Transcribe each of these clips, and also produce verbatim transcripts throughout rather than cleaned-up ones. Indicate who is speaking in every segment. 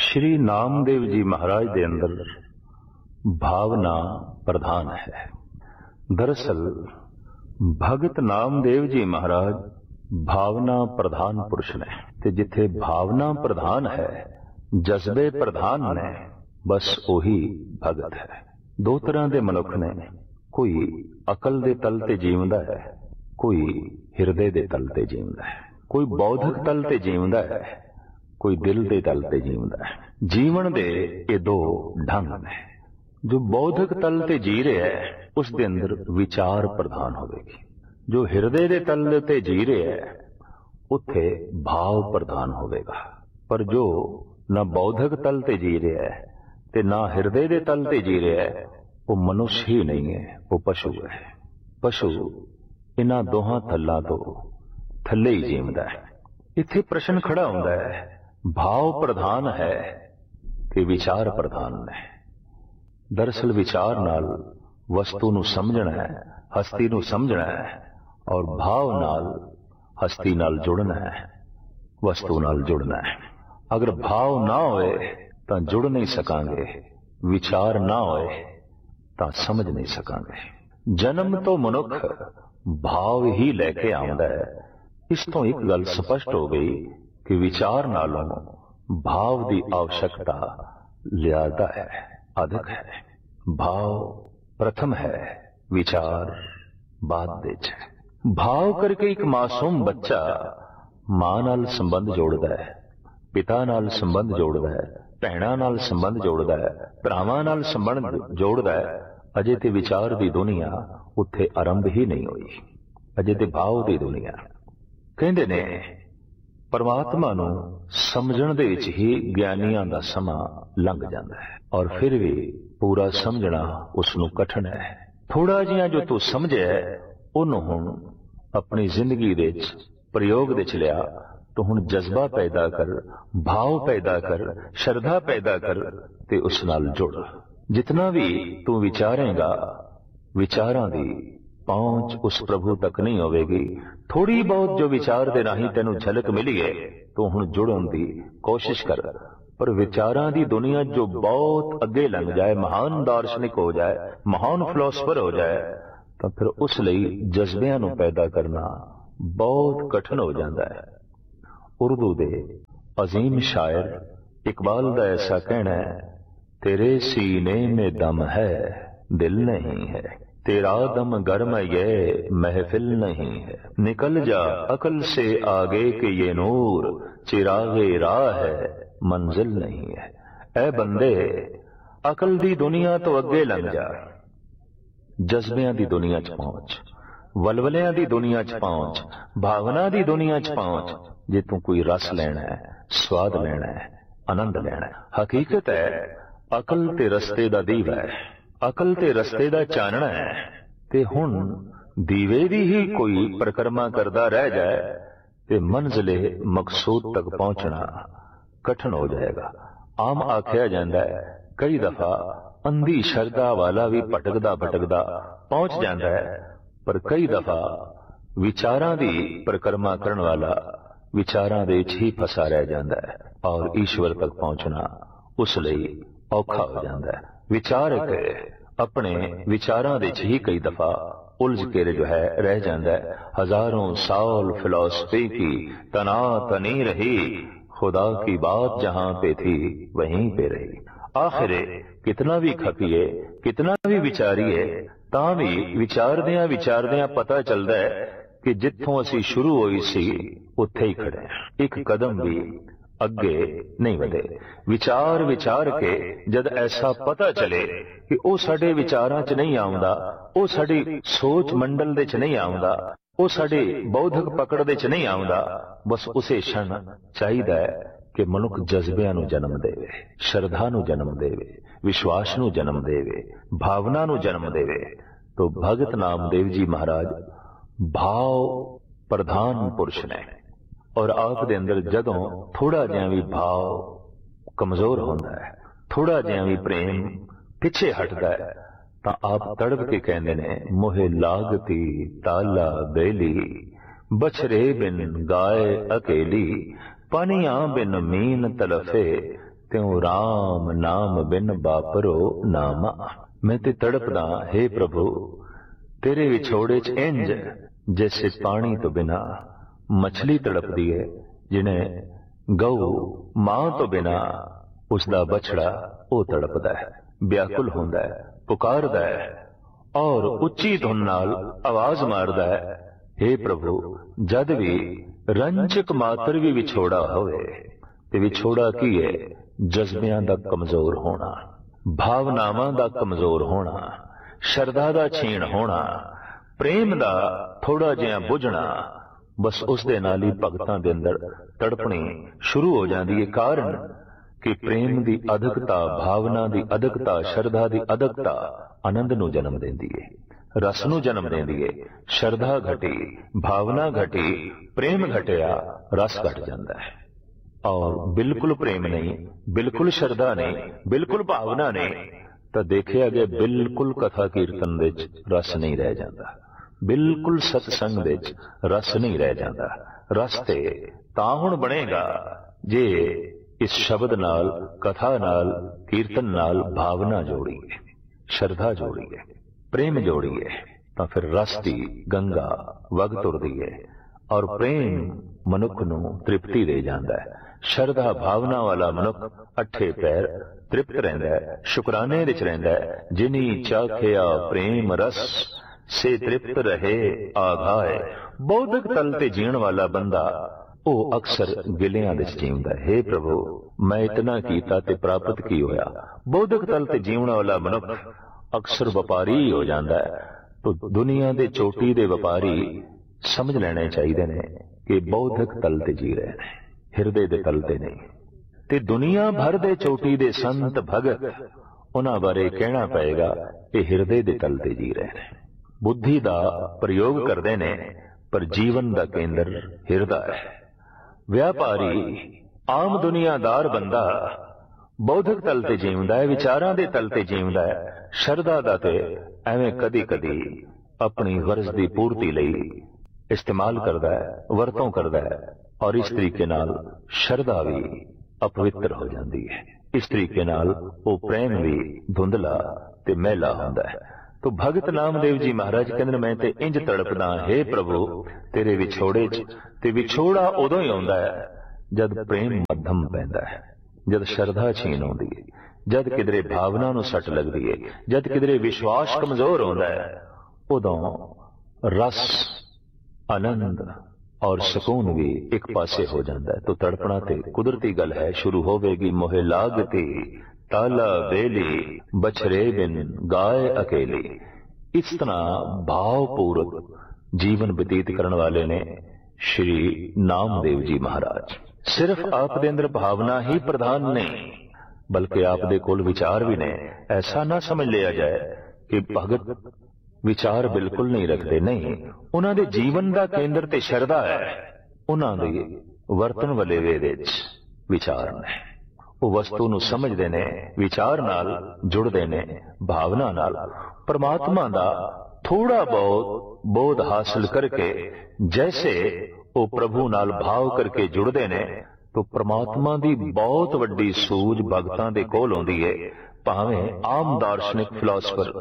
Speaker 1: श्री नामदेव जी महाराज के अंदर भावना प्रधान है। दरअसल भगत नामदेव जी महाराज भावना प्रधान पुरुष ने, ते जिथे भावना प्रधान है, जज्बे प्रधान ने, बस ओही भगत है। दो तरह के मनुख ने, कोई अकल दे तल ते जीवदा है, कोई हिरदे दे तल ते जीवदा है, कोई बौद्धिक तल ते जीवदा है, कोई दिल दे तल ते जीवदा है। जीवन दे ये दो ढंग ने। जो बौद्धिक तल ते जी रहा है उस दे अंदर विचार प्रधान होगी। जो हिरदे दे तल ते जी रहा है उत्थे भाव प्रधान होगा। पर जो ना बौद्धिक तल ते जी रहा है ते ना हिरदे दे तल ते जी रहा है, वो मनुष्य ही नहीं है, वो पशु है। पशु इन्हां दोहां थल्लां तो थल्ले ही जीवदा है। इत्थे प्रश्न खड़ा होंदा है, भाव प्रधान है कि विचार प्रधान है। दरअसल विचार नाल वस्तु नू समझना है, हस्ती नू समझना है, और भाव नाल हस्ती नाल जुड़ना है, वस्तु नाल जुड़ना है। अगर भाव ना होए तो जुड़ नहीं सकांगे, विचार ना होए तो समझ नहीं सकांगे। जन्म तो मनुख भाव ही लेके आउंदा है। इस तो एक गल स्पष्ट हो गई कि विचार नालों भाव की आवश्यकता ज्यादा है, अधिक है। भाव प्रथम है, विचार बाद विच है। भाव करके एक मासूम बच्चा मां नाल संबंध जोड़दा है, पिता नाल संबंध जोड़दा है, भैणां नाल संबंध जोड़दा है, भरावां नाल संबंध जोड़दा है। अजे ते विचार की दुनिया उत्थे आरंभ ही नहीं हुई, अजे ते भाव की दुनिया। कहंदे ने परमात्मा नू समझण दे विच ही ज्ञानियां दा समा लंघ जांदा है, और फिर भी पूरा समझना उसनू कठिन है। थोड़ा जिहा जो तू समझे उन्होंने हुण अपनी जिंदगी दे विच प्रयोग दे विच लिया, तो हुण जज्बा पैदा कर, भाव पैदा कर, श्रद्धा पैदा कर ते उस नाल जुड़। जितना भी तू विचारेगा, विचारां दी पहुंच उस प्रभु तक नहीं होगी। थोड़ी बहुत जो विचार दे राही तेनू झलक मिली है, तो हुण जुड़न दी कोशिश कर। पर विचारां दी दुनिया जो बहुत अगे लंघ जाए, महान दार्शनिक हो जाए, महान फिलोसफर हो जाए, तो फिर उस लई जज्बियां नू पैदा करना बहुत कठिन हो जाता है। उर्दू दे अजीम शायर इकबाल दा ऐसा कहना है, तेरे सीने में दम है दिल नहीं है, तेरा दम गर्म ये महफिल नहीं है, निकल जा अकल से आगे के ये नूर, चिरागे राह है मंजिल नहीं है। ऐ बंदे अकल दी दुनिया तो अगे लंघ जा, जज्बियां दी दुनिया च पहुंच, वलवलियां दी दुनिया च पहुंच, भावना दी दुनिया च पहुंच। जे तू कोई रस लेना है, स्वाद लेना है, आनंद लेना है। हकीकत है अकल ते रस्ते दा दीवा है, अकल ते रस्ते दा चानना है। ते हुण दीवे दी ही कोई परिक्रमा करदा रह जाए ते मंजिले मकसूद तक पहुंचना कठिन हो जाएगा। आम आख्या जाता है कई दफा अंधी श्रद्धा वाला भी भटकदा भटकदा पहुंच जाता है, पर कई दफा विचारां दी परिक्रमा करने वाला विचारां दे विच ही फसा रह जाता है, और ईश्वर तक पहुंचना उस लई औखा हो जाता है। विचारक अपने विचारां दे विच ही कई दफा उलझ के जो है रह जाता है। हजारों साल फिलॉसफी की तना तनी रही, खुदा की बात जहां पे थी वहीं पे रही। आखिर कितना भी खपिए, कितना भी विचारिए, तां भी विचारदियां विचारदियां पता चलता है कि जिथों असी शुरू हुई सी उत्थे ही खड़े, एक कदम भी अगे नहीं बढ़े। विचार विचार के जद ऐसा पता चले कि वो साडे विचारां च नहीं आउंदा, वो साडी सोच मंडल दे च नहीं आउंदा, वो साडे बौद्धिक पकड़ दे च नहीं आउंदा, बस उसे क्षण चाहिदा है कि मनुख जज्बियां नू जन्म देवे, श्रद्धा नू जन्म देवे, विश्वास नू जन्म देवे, भावना नू जन्म देवे। तो भगत नामदेव जी महाराज भाव प्रधान पुरुष ने, और आप दे अंदर जदों थोड़ा जिहा भी भाव कमजोर होंदा है, थोड़ा जिहा भी प्रेम पिछे हटदा है, तां आप तड़प के कहंदे ने, मोहे लागती ताला बेली, बछरे बिन गाय अकेली, पानियां बिन मीन तलफे, त्यों राम नाम बिन बापरो नामा। मैं ते तड़पदा हे प्रभु तेरे विछोड़े च इंज जैसे पानी तो बिना मछली तड़पदी है, जिन्हें गऊ मां तो बिना उसका बछड़ा वो तड़पदा है, व्याकुल होंदा है, पुकारदा है और उच्ची धुन नाल आवाज मारदा है। हे प्रभु जद भी रंचक मात्र भी विछोड़ा होवे ते विछोड़ा की है, जज्बियां दा कमजोर होना, भावनावां दा कमजोर होना, शरदा दा छीण होना, प्रेम दा थोड़ा जिहा बुझना, बस उस दे नाल ही भगतां दे अंदर तड़पणी शुरू हो जाती है। कारण कि प्रेम दी अधकता, भावना दी अधकता, शरदा दी अधकता आनंद नूं जन्म देंदी है, रस नूं जन्म देंदी है। शरदा घटी, भावना घटी, प्रेम घटिया, रस घट जाता है। और बिल्कुल प्रेम नहीं, बिल्कुल शरदा नहीं, बिल्कुल भावना नहीं, तो देखिया गया बिल्कुल कथा कीर्तन दे रस नहीं रह जाता, बिल्कुल सत्संग दे रस नहीं रह जाता। रस ते तां हुण बनेगा जे इस शब्द नाल, कथा नाल, कीर्तन नाल भावना जोड़ीए, शरधा जोड़ीए, प्रेम जोड़ीए, तो फिर रस दी गंगा वग तुरदी है और प्रेम मनुख नूं तृप्ति दे जांदा है। शरधा भावना वाला मनुख अठे पैर तृप्त रहिंदा है, शुकराने विच रहिंदा है। जिनी चाखिया प्रेम रस से तृप्त रहे आघाए। बौद्धिक तल ते जीण वाला बंदा ओ अक्सर गिलियां दे जीवदा है। हे प्रभु मैं इतना कीता ते प्राप्त की होया। बौद्धिक तल ते जीवण वाला मनुख अक्सर व्यापारी हो जाता है। तो दुनिया दे चोटी दे व्यापारी समझ लेने चाहिए ने कि बौद्धिक तल ते जी रहे हैं, हिरदे दे तल ते नहीं। ते दुनिया भर दे चोटी दे संत भगत उन्हां बारे कहना पएगा कि हिरदे दे तल ते जी रहे हैं। बुद्धि दा प्रयोग करते ने पर जीवन दा केंद्र हिरदा है। व्यापारी आम दुनियादार बंदा बौद्धिक तल ते जीवदा है, विचारां दे तल ते जीवदा है। शरदा दा ते एवें कदी कदी अपनी गरज दी पूर्ति लई इस्तेमाल करदा है, वरतों करदा है और इस तरीके नाल शरदा भी अपवित्र हो जाती है। इस तरीके नाल वो प्रेम भी धुंधला ते मैला होंदा है। तो भगत नामदेव जी महाराज कहंदे मैं ते इंज तड़पदा हे प्रभु तेरे विछोड़े च। ते विछोड़ा उदों ही आउंदा है जद प्रेम मध्यम पैंदा है, जद शरधा छीन आउंदी है, जद किधरे भावना नूं सट लगदी है, जद किधरे विश्वास कमजोर होंदा है, उदों रस आनंद और सुकून भी एक पासे हो जाता है। तो तड़पना ते कुदरती गल है। शुरू होवेगी मोहे लागती ताला बेली बछरे बिन गाय अकेली। इस तरह भावपूर्वक जीवन व्यतीत करने वाले ने श्री नामदेव जी महाराज। सिर्फ आप दे अंदर भावना ही प्रधान नहीं बल्कि आप दे कोल विचार भी ने। ऐसा ना समझ लिया जाए कि भगत विचार बिल्कुल नहीं रखते, नहीं। उन्हां दे जीवन दा केंद्र ते शरदा है। उन्हां दे वर्तन वाले वे विचार ने। वो वस्तु नूं समझदे ने, विचार नाल जुड़दे ने, भावना नाल। परमात्मा दा थोड़ा बहुत बोध हासिल करके जैसे वो प्रभु नाल भाव करके जुड़दे ने तो परमात्मा दी बहुत वड्डी सूझ भगतां दे कोल होंदी है। भावें आम दार्शनिक फिलोसफर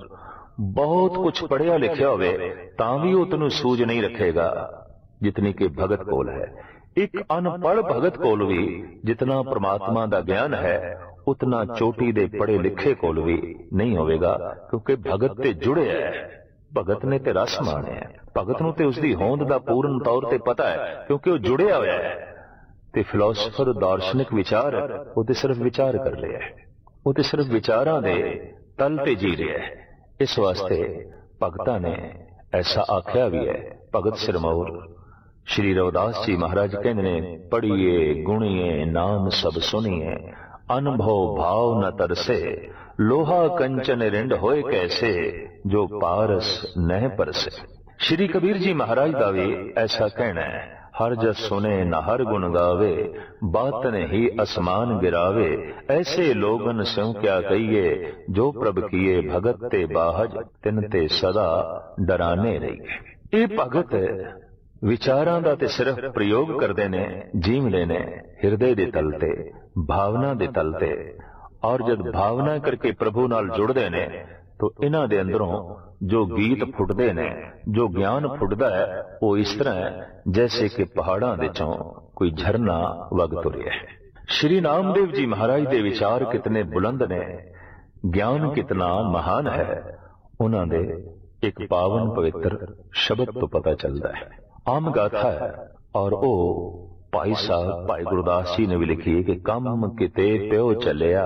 Speaker 1: बहुत कुछ पढ़िया लिखिया होवे तां भी उतनू सूझ नहीं रखेगा जितनी कि भगत कोल है। एक अनपढ़ भगत कोल भी जितना परमात्मा दा ज्ञान है उतना चोटी दे पढ़े लिखे कोल भी नहीं होवेगा, क्योंकि भगत ते जुड़े है। भगत ने ते रस माणे है, भगत नूं ते उसदी होंद दा पूर्ण तौर ते पता है क्योंकि वो जुड़िया होया है। ते फिलोसफर दार्शनिक विचार वो ते सिर्फ विचार कर लिया है, वो ते सिर्फ विचारां दे तल ते जी रहा है। इस वास्ते भगतां ने ऐसा आख्या भी है। भगत सिरमौर श्री रविदास जी महाराज कहते ने पढ़िए गुणिए नाम सब सुनिए अनुभव भाव न तरसे लोहा कंचन रिंड होए कैसे जो पारस नह परसे। श्री कबीर जी महाराज का भी ऐसा कहना है। हर जस सुने न हर गुण गावे बातन ही असमान गिरावे ऐसे लोगन स्यों क्या कहिए जो प्रभ किए भगत ते बाहज तिन ते सदा डराने रहिए। ये भगत विचारां दा ते सिर्फ प्रयोग करदे ने, जीवदे ने हिरदे दे तल ते भावना दे तल ते, और जब भावना करके प्रभु नाल जुड़दे ने तो इन्हां दे अंदरों जो गीत फुटदे ने, जो ज्ञान फुटदा है, वो इस तरह है जैसे कि पहाड़ां दे चों कोई झरना वग तुरिया है। श्री नामदेव जी महाराज दे विचार कितने बुलंद ने, ज्ञान कितना महान है, उन्हां दे एक पावन पवित्र शब्द तो पता चलता है। आम गाथा है और वो भाई साहब भाई गुरदास जी ने भी लिखी है कि कम किते प्यो चलिया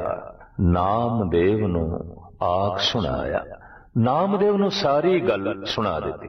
Speaker 1: नामदेव नू आख सुनाया। नामदेव नू सारी गल सुना दी।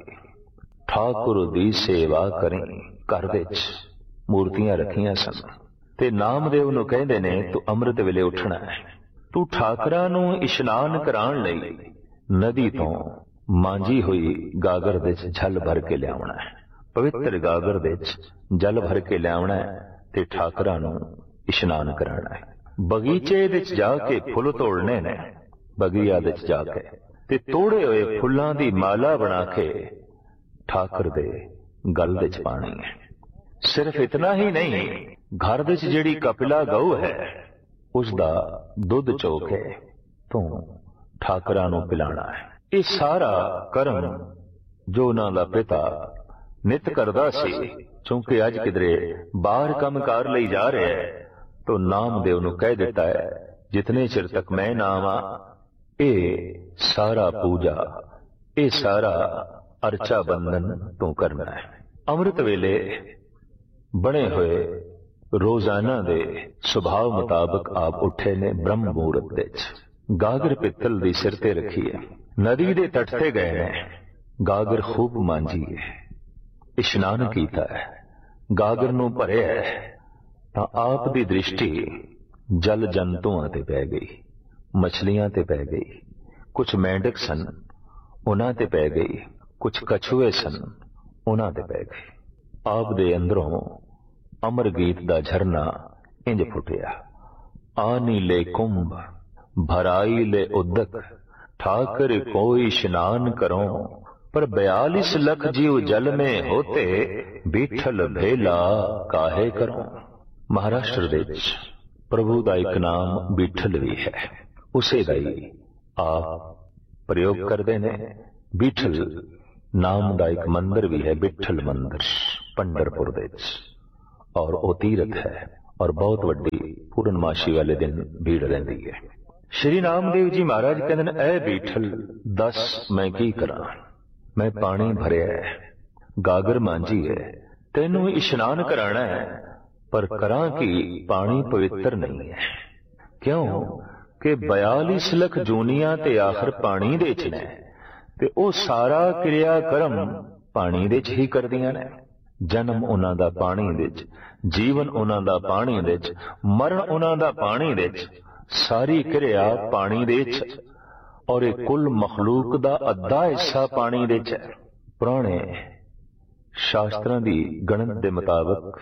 Speaker 1: ठाकुर दी सेवा करी, घर दे च मूर्तियां रखियां सन ते नामदेव नू कहंदे ने तू अमृत वेले उठना है, तू ठाकरां नू इशनान कराण लई नदी तो मांझी हुई गागर दे च झल भर के लियावना है। पवित्र गागर दे च जल भर के लियावना है ते ठाकरां नू इशनान कराना है। बगीचे दे च जाके फुल तोड़ने ने, बगिया दे च जाके ते तोड़े हुए फुल्लां दी माला बना के ठाकर दे गल दे च पानी है। सिर्फ इतना ही नहीं, घर दे च जेड़ी कपिला गऊ है उसदा दुध चो के तू ठाकरां नू पिलाना है। ये सारा कर्म जो उन्हां दा पिता नित करदा सी, चूंकि अज किधरे बाहर काम कार लई जा रहे है तो नामदेव नू कह दिता है जितने चिर तक मैं ना आवां ए सारा पूजा, ए सारा अर्चा बंधन तू करना है। अमृत वेले बने हुए रोजाना दे सुभाव मुताबिक आप उठे ने ब्रह्म मुहूर्त दे गागर पित्तल दी सिर ते रखी है, नदी दे तट ते गए ने, गागर खूब मांझी है, इशनान कीता है, गागर नू भरिया है तां आप दी दृष्टि जल जंतुआं ते पै गई, मछलियां ते पै गई, कुछ मेंढक सन उन्हां ते पै गई, कुछ कछुए सन उन्हां ते पै गई। आप दे अंदरों अमर गीत दा झरना इंज फुटिया। आनी ले कुंभ भराई ले उदक, ठाकर कोई स्नान करो, पर बयालीस लख जीव जल में होते, बीठल भेला काहे करो। महाराष्ट्र दे विच प्रभु दा एक नाम बीठल भी है, उसे दा ही आप प्रयोग करते ने। बीठल नाम दा एक मंदिर भी है, बिठल मंदिर पंडरपुर दे विच, और वो तीरथ है और बहुत वड्डी पूर्णमाशी वाले दिन भीड़ रहिंदी है। श्री नामदेव जी महाराज कहते हैं ऐ बीठल दस मैं की करा, मैं पानी भरिया है, गागर मांझी है, तेनू इशनान कराना है, पर करा कि पानी पवित्र नहीं है। क्यों कि बयालीस लख जूनिया ते आखिर पानी दे च ने, ते ओ सारा क्रिया कर्म पानी दे च ही करदियां ने। जन्म उन्हां दा पानी दे च, जीवन उन्हां दा पानी दे च, मरण उन्हां दा पानी दे च, सारी क्रिया पानी दे च, और एक कुल मखलूक दा अद्धा हिस्सा पानी दे च है। पुराने शास्त्रां दी गणत दे मुताबिक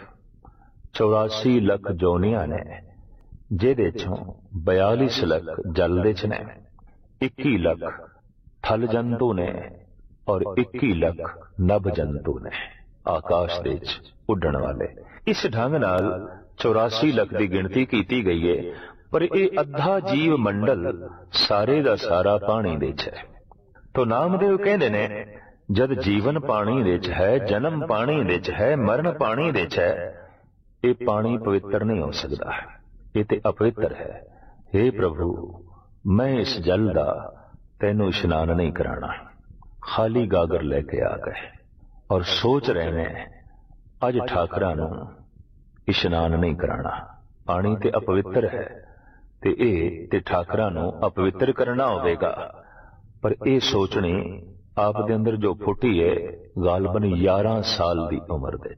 Speaker 1: चौरासी लख जोनियां ने, जेदे चों बयालीस लख जल दे च ने, इक्की लख थल जंतु ने और इक्की लख नभ जंतु ने, आकाश दे च उड़न वाले। इस ढंग नाल चौरासी लख की गिनती की गई है, पर यह अद्धा जीव मंडल सारे दा सारा पानी दे च है। तो नामदेव कहते ने जद जीवन पानी दे च है, जन्म पानी दे च है, मरण पानी दे च है, ये पानी पवित्र नहीं हो सकता, ये ते अपवित्र है। हे प्रभु, मैं इस जल दा तेनू स्नान नहीं कराना। खाली गागर लेके आ गए और सोच रहे ने अज ठाकरां नू इशनान नहीं कराना, पानी ते अपवित्र है, ते ए ते ठाकरां नू अपवित्र करना होवेगा। पर ए सोचनी आप दे अंदर जो फुटी है, गालबन ग्यारह साल दी उम्र दे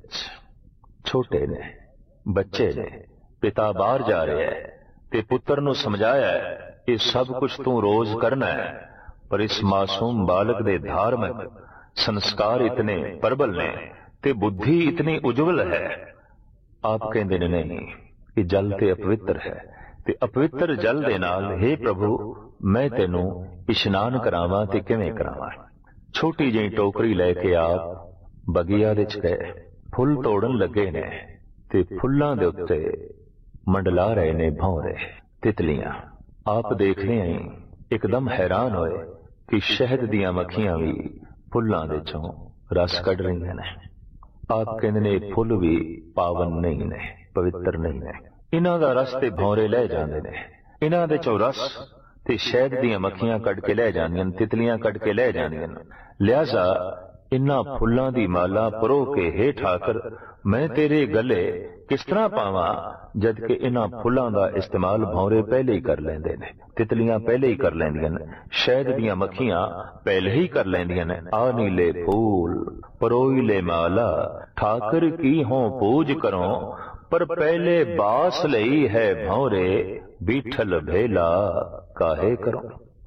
Speaker 1: छोटे ने, बच्चे ने, पिता बाहर जा रहे है ते पुत्र नू समझाया है ये सब कुछ तू रोज करना है, पर इस मासूम बालक दे धार्मिक संस्कार इतने प्रबल ने ते बुद्धि इतनी उज्जवल है। आप कहते ने नहीं, ये जल ते अपवित्र है, ते अपवित्र जल दे नाल हे प्रभु मैं तेनू इशनान करावां ते किवें करावां। छोटी जी टोकरी लेके आप बगिया दे च गए, फुल तोड़न लगे ने ते फुल्लां दे उत्ते मंडला रहे ने भौरे तितलियां। आप देखने आई एकदम हैरान होए कि शहद दियां मक्खियां भी फुल्लां दे चों रस कढ़ रही ने। आप कहंदे ने फुल भी पावन नहीं ने, पवित्र नहीं ने, इन्हां दा रस ते भौरे लै जांदे ने, इन्हां दे चों रस ते शहद दियां मक्खियां कढ़ के लै जांदियां, तितलियां कढ़ के लै जांदियां। लिहाजा इन्हां फुल्लां दी माला परो के हे ठाकर मैं तेरे गले किस तरह पावां, जबकि इन्हां फुल्लां दा इस्तेमाल भौरे पहले ही कर लेंदे ने, तितलियां पहले ही कर लेंदियां ने, शहद दियां मक्खियां पहले ही कर लेंदियां ने। आ नीले फूल परोई ले माला ठाकर की हों पूज करो, पर पहले बास लई है भौरे बीठल भेला काहे करो।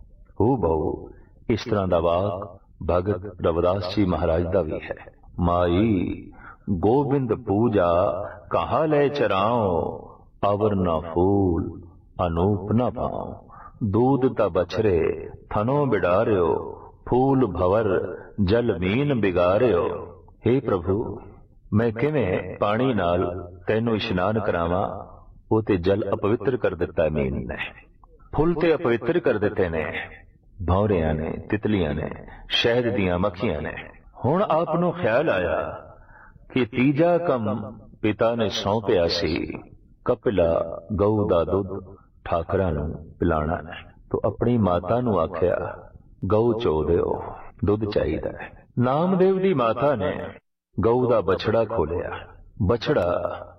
Speaker 1: हू बहु इस तरह दा वाक भगत रविदास जी महाराज दा भी है। माई गोबिंद पूजा कहा ले चराओ, अवर न फूल अनूप न पाओ, दूध ता बछरे थनो बिडारियो, फूल भवर जल मीन बिगारियो। हे प्रभु मैं किवें पानी नाल तैनू इशनान करावां, वो ते जल अपवित्र कर दिता मीन ने, फुल ते अपवित्र कर दिते ने भौरियां ने, तितलियां ने, शहद दियां मक्खियां ने। हुण आप नूं ख्याल आया कि तीजा कम पिता ने सौंपिया सी, कपिला गऊ दा दुध ठाकरां नूं पिलाणा ने, तो अपनी माता नूं आख्या गऊ चो दिओ, दुध चाहीदा है। नामदेव दी माता ने गऊ दा बछड़ा खोलिया, बछड़ा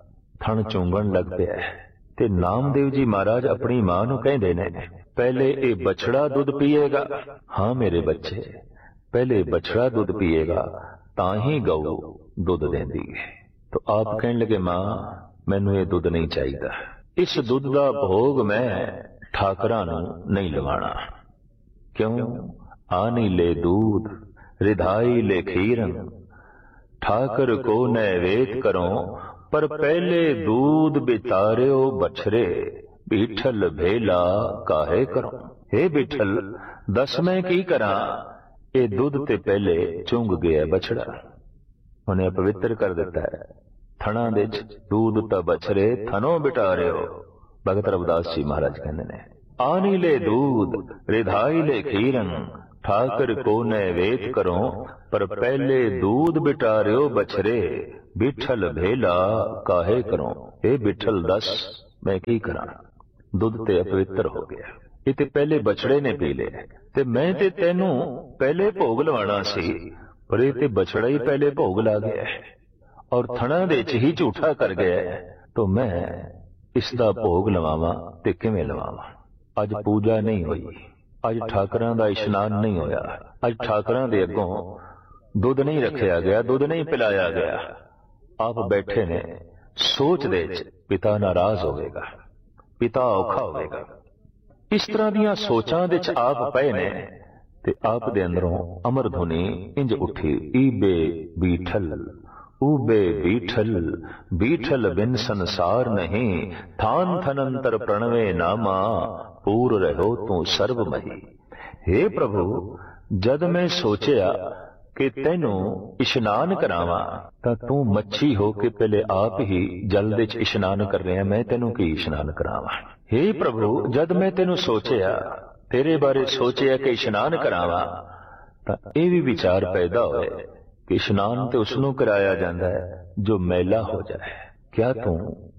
Speaker 1: थण चूंगण लग पिया ते नामदेव जी महाराज अपनी मां नूं कहंदे ने पहले ये बछड़ा दुध पिएगा, हाँ मेरे बच्चे पहले बछड़ा दुध पिएगा तां ही गऊ दुध देंदी है। तो आप कहने लगे मां मैनू ये दुध नहीं चाहिए, इस दुध का भोग मैं ठाकरां नूं नहीं लवाणा। क्यों? आनी ले दूध रिधाई ले खीरन, ठाकर को नैवेद करो, पर पहले दूध बितारियो बछरे, बीठल भेला काहे करो। हे बिठल दस मैं की करा, ये दूध ते पहले चुंग गया बछड़ा, उन्हें पवित्र कर देता है। थणा दे दूध ता बछरे थनो बिटारियो, भगत रविदास जी महाराज कहते ने आनी ले दूध रिधाई ले खीरन, ठाकर को नैवेद करो, पर पहले दूध बिटारियो बछरे, बिठल भेला काहे करो। हे बिठल दस मैं की करा, दुध ते अपवित्र हो गया, इते पहले बछड़े ने पी लिया ते मैं ते तेनू पहले भोग लवाना सी, पर ये ते बछड़ा ही पहले भोग ला गया है और थणा दे च ही झूठा कर गया है, तो मैं इसदा भोग लवावां ते किवें लवावां। अज पूजा नहीं हुई, अज ठाकरां दा इशनान नहीं होया, अज ठाकरां दे अगों दुध नहीं रखिया गया, दुध नहीं पिलाया गया। आप बैठे ने सोच दे च पिता नाराज होवेगा, पिता औखा होवेगा। इस तरह दियां सोचां दे च आप पए ने ते आप दे अंदरों अमर धुनी इंज उठी, ईबे बीठल ऊबे बीठल, बीठल बिन संसार नहीं, थान थनंतर प्रणवे नामा, पूर रहो तू सर्वमही। हे प्रभु जद मैं सोचिया कि तेनू इशनान करावां तां तू मच्छी हो के पहले आप ही जल दे च इशनान कर रहे हैं, मैं तेनू की इशनान करावां। हे प्रभु जद मैं तेनू सोचिया, तेरे बारे सोचिया कि इशनान करावां, तां ये भी विचार पैदा होए कि इशनान ते उसनू कराया जांदा है जो मैला हो जाए। क्या तू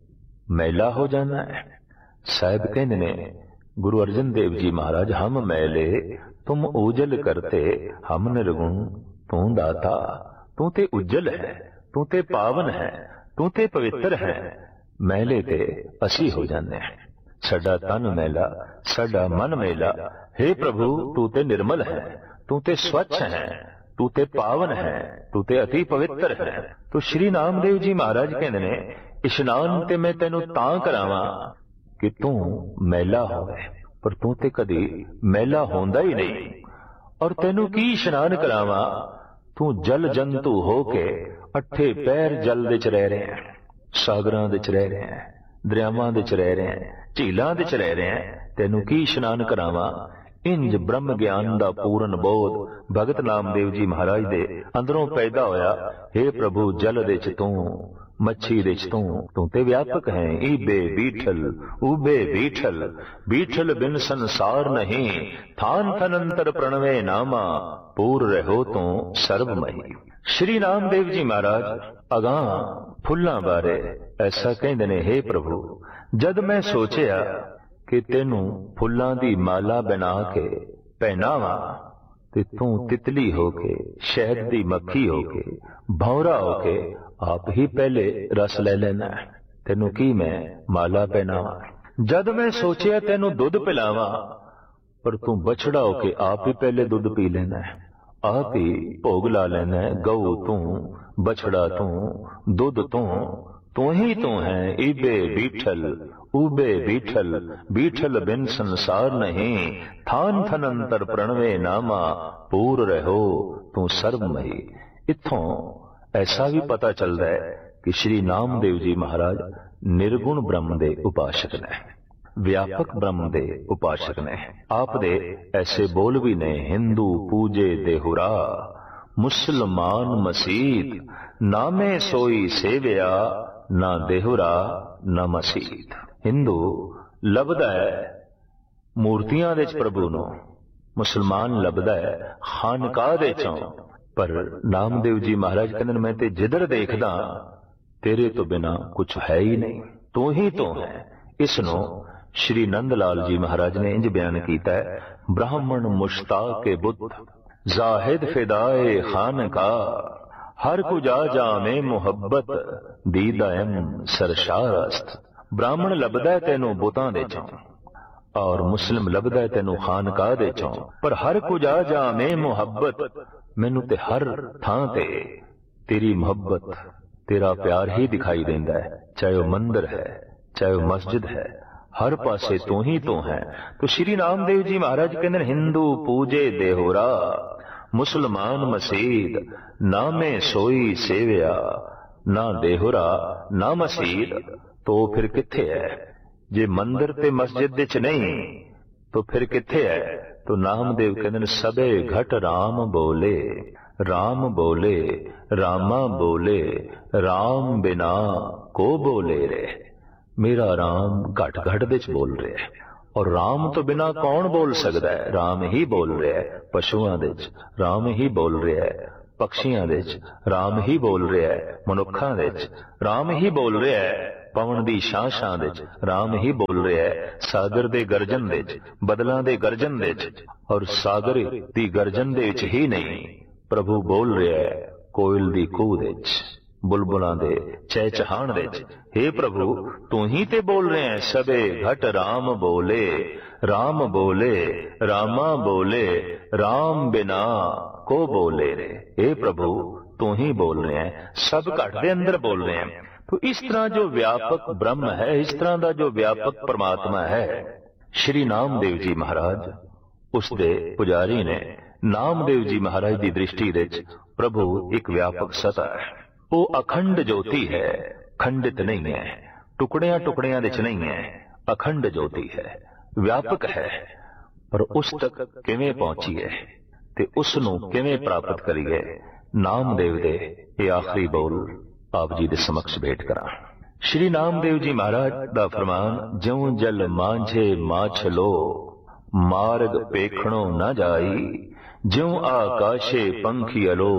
Speaker 1: मैला हो जाना है? साहिब कहने ने गुरु अर्जन देव जी महाराज, हम मैले तुम उजल करते, हम निर्गुण तू दाता, तू ते उज्जल है, तू ते पावन है, तू ते पवित्र है, मैले ते असी हो जाने हैं। साडा तन मैला, साडा मन मैला, हे प्रभु तू ते निर्मल है, तू ते स्वच्छ है, तू ते पावन है, तू ते अति पवित्र है। तो श्री नामदेव जी महाराज कहते ने इशनान ते मैं तेनू तां करावां कि तू मैला होवे, पर तू ते कदी मैला होंदा ही नहीं। और तेनू की इशनान करावां, तू जल जंतु होके अठे पैर जल दे च रह रहे हैं, सागरां दे च रह रहे हैं, दरियावां दे च रह रहे हैं, झीलां दे च रह रहे हैं, तेनू की इशनान करावां। इंज ब्रह्म ज्ञान दा पूर्ण बोध भगत नामदेव जी महाराज दे अंदरों पैदा होया। हे प्रभु जल दे च तू ਮੱਛੀ ਰਿਚ ਤੂੰ ਤੂੰ ਤੇ ਵਿਆਪਕ ਹੈ। ਈਬੇ ਬੀਠਲ ਊਬੇ ਬੀਠਲ ਬੀਠਲ ਬਿਨ ਸੰਸਾਰ ਨਹੀਂ, ਥਾਨ ਥਨ ਅੰਤਰ ਪ੍ਰਣਵੇ ਨਾਮਾ, ਪੂਰ ਰਹੋ ਤੂੰ ਸਰਬ ਮਹੀ। ਸ਼੍ਰੀ ਨਾਮਦੇਵ ਜੀ ਮਹਾਰਾਜ ਅਗਾਂਹ ਫੁੱਲਾਂ ਬਾਰੇ ਐਸਾ ਕਹਿੰਦੇ ਨੇ, ਹੇ ਪ੍ਰਭੂ, ਜਦ ਮੈਂ ਸੋਚਿਆ ਕਿ ਤੈਨੂੰ ਫੁੱਲਾਂ ਦੀ ਮਾਲਾ ਬਣਾ ਕੇ ਪਹਿਨਾਵਾਂ ਤੇ ਤੂੰ ਤਿਤਲੀ ਹੋ ਕੇ, ਸ਼ਹਿਦ ਦੀ ਮੱਖੀ ਹੋ ਕੇ, ਭੌਰਾ ਹੋ ਕੇ ਆਪ ਹੀ ਪਹਿਲੇ ਰਸ ਲੈ ਲੈਣਾ, ਤੈਨੂੰ ਕੀ ਮੈਂ ਮਾਲਾ ਪਹਿਨਾਵਾਂ। ਜਦ ਮੈਂ ਸੋਚਿਆ ਤੈਨੂੰ ਦੁੱਧ ਪਿਲਾਵਾਂ, ਪਰ ਤੂੰ ਬਛੜਾ ਹੋ ਕੇ ਆਪ ਹੀ ਪਹਿਲੇ ਦੁੱਧ ਪੀ ਲੈਣਾ, ਆਪ ਹੀ ਭੋਗ ਲਾ ਲੈਣਾ। ਗਊ ਤੂੰ, ਬਛੜਾ ਤੂੰ, ਦੁੱਧ ਤੂੰ, ਤੂੰ ਹੀ ਤੂੰ ਹੈ। ਈਬੇ ਬੀਠਲ ਊਬੇ ਬੀਠਲ ਬੀਠਲ ਬਿਨ ਸੰਸਾਰ ਨਹੀਂ, ਥਾਨ ਥਨ ਅੰਤਰ ਪ੍ਰਣਵੇ ਨਾਮਾ, ਪੂਰ ਰਹੋ ਤੂੰ ਸਰਬ ਮਹੀ। ਇੱਥੋਂ ਐਸਾ ਵੀ ਪਤਾ ਚੱਲਦਾ ਹੈ ਕਿ ਸ਼੍ਰੀ ਨਾਮਦੇਵ ਜੀ ਮਹਾਰਾਜ ਨਿਰਗੁਣ ਬ੍ਰਹਮ ਦੇ ਉਪਾਸ਼ਕ ਨੇ, ਵਿਆਪਕ ਬ੍ਰਹਮ ਦੇ ਉਪਾਸ਼ਕ ਨੇ। ਆਪ ਦੇ ਐਸੇ ਬੋਲ ਵੀ ਨੇ, ਹਿੰਦੂ ਪੂਜੇ ਦੇਹੁਰਾ, ਮੁਸਲਮਾਨ ਮਸੀਤ, ਨਾਮੇ ਸੋਈ ਸੇਵਿਆ, ਨਾ ਦੇਹੁਰਾ ਨਾ ਮਸੀਤ। ਹਿੰਦੂ ਲੱਭਦਾ ਹੈ ਮੂਰਤੀਆਂ ਦੇ ਚ ਪ੍ਰਭੂ ਨੂੰ, ਮੁਸਲਮਾਨ ਲੱਭਦਾ ਹੈ ਖਾਨਕਾਹ ਦੇ ਚੋਂ, ਪਰ ਨਾਮਦੇਵ ਜੀ ਮਹਾਰਾਜ ਕਹਿੰਦੇ ਮੈਂ ਤੇ ਜਿੱਧਰ ਦੇਖਦਾ ਤੇਰੇ ਤੋਂ ਬਿਨਾ ਕੁਛ ਹੈ ਹੀ ਨਹੀਂ, ਤੂੰ ਹੀ ਤੂੰ ਹੈ। ਇਸ ਨੂੰ ਸ਼੍ਰੀ ਨੰਦ ਲਾਲ ਜੀ ਮਹਾਰਾਜ ਨੇ ਇੰਜ ਬਿਆਨ ਕੀਤਾ ਹੈ, ਬ੍ਰਾਹਮਣ ਮੁਸ਼ਤਾਕ ਬੁੱਧ, ਜ਼ਾਹਿਦ ਫਿਦਾਏ ਖਾਨਕਾਹ, ਹਰ ਕੁ ਜਾ ਜਾਵੇਂ ਮੁਹੱਬਤ, ਦੀਦਾਇਮ ਸਰਸ਼ਾਰਸਤ। ਬ੍ਰਾਹਮਣ ਲੱਭਦਾ ਤੈਨੂੰ ਬੁੱਤਾਂ ਦੇ ਚੋਂ, ਔਰ ਮੁਸਲਿਮ ਲੱਭਦਾ ਤੈਨੂੰ ਖਾਨਕਾਹ ਦੇ ਚੋਂ, ਪਰ ਹਰ ਕੁ ਜਾ ਜਾਵੇਂ ਮੁਹੱਬਤ, ਮੈਨੂੰ ਤੇ ਹਰ ਥਾਂ ਤੇ ਤੇਰੀ ਮੁਹੱਬਤ, ਤੇਰਾ ਪਿਆਰ ਹੀ ਦਿਖਾਈ ਦਿੰਦਾ ਹੈ, ਚਾਹੇ ਉਹ ਮੰਦਿਰ ਹੈ, ਚਾਹੇ ਉਹ ਮਸਜਿਦ ਹੈ, ਹਰ ਪਾਸੇ ਤੂੰ ਹੀ ਤੂੰ ਹੈ। तो श्री नामदेव जी महाराज कहते हिंदू पूजे देहोरा, मुसलमान मसीद, नामे सोई सेविया, ना देहोरा ना मसीद। तो फिर किथे है? जे मंदिर ते मस्जिद विच नहीं तो फिर किथे है? तो नामदेव कहते सबे घट राम बोले, राम बोले, रामा बोले, राम बिना को बोले रे। मेरा राम घट घट विच बोल रहा है, और राम तो बिना कौन बोल सकता है? राम ही बोल रहा है। पशुओं दे राम ही बोल रहा है, पक्षियों दे राम ही बोल रहा है, मनुखों दे राम ही बोल रहा है, पवन दी शां शां दे राम ही बोल रहा है, सागर दे गर्जन दे, बदलां दे गर्जन दे, और सागर दी गर्जन दे विच ही नहीं प्रभु बोल रहा है, कोयल दी कूह दे, बुलबुलां दे चहचहाण दे। हे प्रभु तू ही ते बोल रहे हैं, सबे घट राम बोले, राम बोले, रामा बोले, राम बिना को बोले रे। हे प्रभु तू ही बोल रहे हैं, सब घट दे अंदर बोल रहे हैं। तो इस तरह जो व्यापक ब्रह्म है, इस तरह का जो व्यापक परमात्मा है, श्री नामदेव जी महाराज उसदे पुजारी ने नामदेव जी महाराज की दृष्टि विच प्रभु एक व्यापक सत्ता है। वो अखंड ज्योति है, खंडित नहीं है, टुकड़ियां टुकड़ियां विच नहीं है, अखंड ज्योति है, व्यापक है। पर उस तक किवें पहुंचीए ते उस नूं किवें प्राप्त करिए? नामदेव दे ये आखिरी बोल आप जी दे समक्ष भेंट करा। श्री नामदेव जी महाराज दा फरमान, ज्यों जल मांझे माछ लो, मार्ग पेखणो न जाई, ज्यों आकाशे पंखी अलो,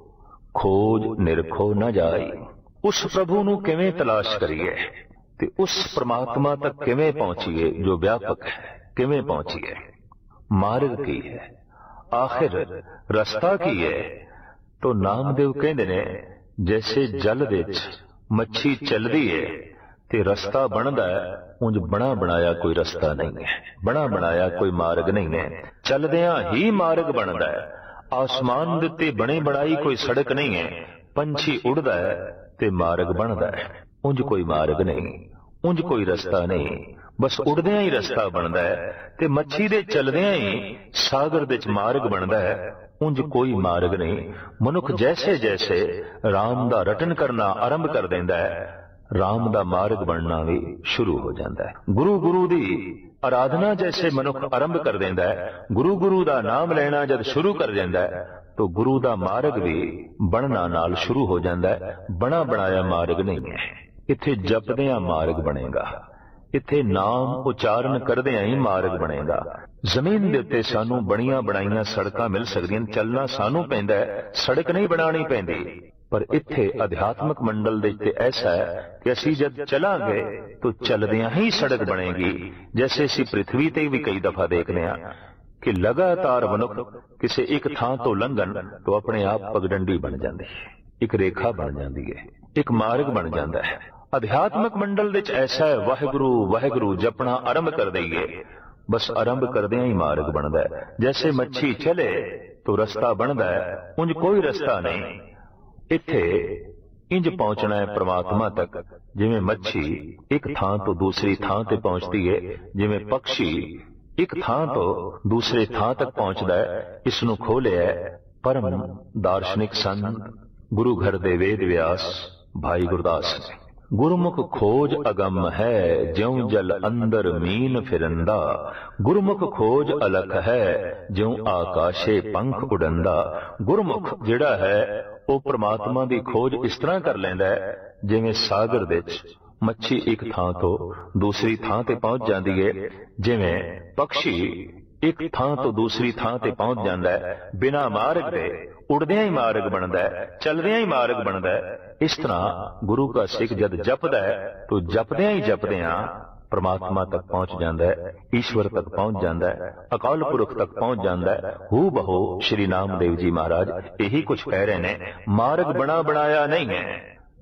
Speaker 1: खोज निरखो न जाई। उस प्रभु नूं किवें तलाश करिए ते उस परमात्मा तक किवें पहुंचीए जो व्यापक है? किवें पहुंचीए? मार्ग की है, आखिर रास्ता की है? तो नामदेव कहंदे ने जैसे जल विच मच्छी चलदी है ते रास्ता बनदा है, उंज बना बनाया कोई रास्ता नहीं है, बना बनाया कोई मार्ग नहीं है, चलदियां ही मार्ग बनदा है। आसमान दे उत्ते बनी बनाई कोई सड़क नहीं है, पंछी उड़दा है ते मार्ग बनदा है, उंज कोई मार्ग नहीं, उंज कोई रास्ता नहीं, बस उड़दियां ही रास्ता बनदा है। ते मच्छी दे चलदियां ही सागर दे मार्ग बनदा है, उंज कोई मार्ग नहीं। मनुख जैसे जैसे राम दा रटन करना आरंभ कर देंदा है, राम दा मार्ग बनना भी शुरू हो जाता है। गुरु गुरु दी आराधना जैसे मनुख आरंभ कर देंदा है, गुरु गुरु दा नाम लेना जब शुरू कर देंदा है, तो गुरु दा मार्ग भी बनना नाल शुरू हो जाता है। बना बनाया मार्ग नहीं है। इत्थे जपदियां मार्ग बनेगा, इत्थे नाम उचारण करदियां ही मार्ग बनेगा। जमीन दे उत्ते सानू बणियां बनाईयां सड़कां मिल सकदियां, चलना सानू पैंदा है, सड़क नहीं बनानी पैंदी। पर इत्थे अध्यात्मक मंडल दे उत्ते ऐसा है कि असी जब चलांगे तो चलदियां ही सड़क बनेगी। जैसे असी पृथ्वी ते भी कई दफा देखते हैं कि लगातार मनुख किसी एक थां तो लंघन तो अपने आप पगडंडी बन जाती है, एक रेखा बन जाती है, एक मार्ग बन जाता है। अध्यात्मक मंडल विच ऐसा है, वाहिगुरु वाहिगुरु जपना आरंभ कर दईए, बस आरंभ करदियां ही मार्ग बनता है। जैसे मच्छी चले तो रस्ता बनता है, उंज कोई रस्ता नहीं। इत्थे इंज पहुंचना है परमात्मा तक जिवें मच्छी एक थां तो दूसरी थां ते पहुंचती है, जिवें पक्षी एक थां तो दूसरे थां तक पहुंचता है। इसनूं खोलिया परम दार्शनिक संत गुरु घर दे वेद व्यास भाई गुरदास ने। गुरमुख खोज अगम है ज्यों जल अंदर मीन फिरंदा, गुरमुख खोज अलख है ज्यों आकाशे पंख उड़ंदा। गुरमुख जिहड़ा है वो परमात्मा दी खोज इस तरह कर लैंदा है जिवें सागर विच मच्छी एक थां तो दूसरी थां ते पहुंच जाती है, जिवें पक्षी एक थां तो दूसरी थां ते पहुंच जाता है। बिना मार्ग दे उड़दियां ही मार्ग बनता है, चलदियां ही मार्ग बनता है। इस तरह गुरु का सिख जद जपदा है तो जपदियां ही जपदियां परमात्मा तक पहुंच जाता है, ईश्वर तक पहुंच जाता है, अकाल पुरख तक पहुंच जाता है। हू बहो श्री नामदेव जी महाराज यही कुछ कह रहे ने, मार्ग बना बनाया नहीं है।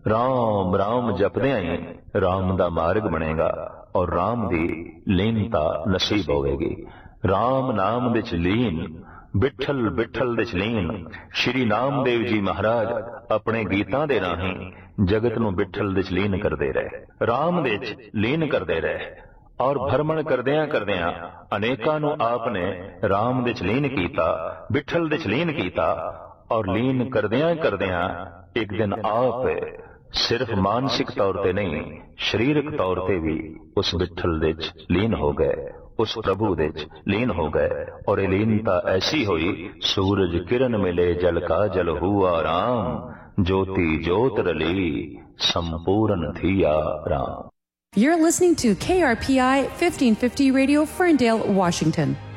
Speaker 1: राम राम जपदियां ही राम दा मार्ग बनेगा और राम दी लीनता नसीब होवेगी। राम नाम विच लीन, बिठल बिठल विच लीन। श्री नामदेव जी महाराज अपने गीतां दे राहीं जगत नूं बिठल विच लीन करदे रहे, राम विच लीन करदे रहे और भ्रमण करदियां करदियां अनेकां नूं आपने राम विच लीन कीता, बिठल विच लीन कीता और लीन करदियां करदियां एक दिन आप सिर्फ मानसिक तौर ते नहीं शरीरक तौर ते भी उस बिठल विच लीन हो गए, उस प्रभु विच लीन हो गए। और ये लीनता ऐसी हुई, सूरज किरण मिले जल का जल हुआ राम, ज्योति ज्योत रली संपूर्ण थिया Ram.
Speaker 2: You're listening to K R P I fifteen fifty Radio, Ferndale, Washington.